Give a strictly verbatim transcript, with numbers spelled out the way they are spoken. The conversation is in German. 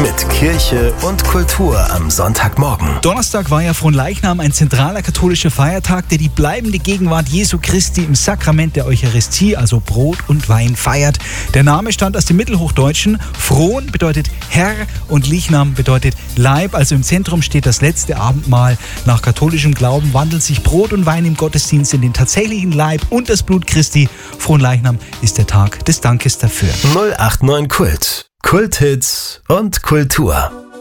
mit Kirche und Kultur am Sonntagmorgen. Donnerstag war ja Fronleichnam ein zentraler katholischer Feiertag, der die bleibende Gegenwart Jesu Christi im Sakrament der Eucharistie, also Brot und Wein, feiert. Der Name stammt aus dem Mittelhochdeutschen. Fron bedeutet Herr und Leichnam bedeutet Leib. Also im Zentrum steht das letzte Abendmahl. Nach katholischem Glauben wandelt sich Brot und Wein im Gottesdienst in den tatsächlichen Leib und das Blut Christi. Fronleichnam ist der Tag des Dankes dafür. null acht neun Kult. Kulthits und Kultur.